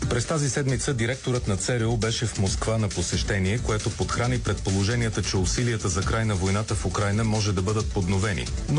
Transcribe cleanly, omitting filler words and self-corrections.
През тази седмица директорът на ЦРУ беше в Москва на посещение, което подхрани предположенията, че усилията за край на войната в Украйна може да бъдат подновени.